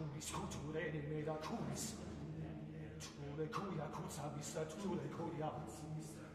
cunis culture meda cunis. Tule cuia cusa vista tule cuia.